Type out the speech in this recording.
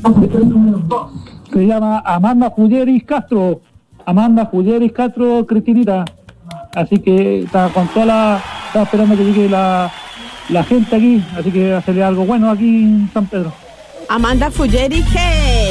Se llama Amanda Fulleris Castro, Cristinita. Así que está con está esperando que llegue la gente aquí, así que hacerle algo bueno aquí en San Pedro. Amanda Fulleris, ¿qué?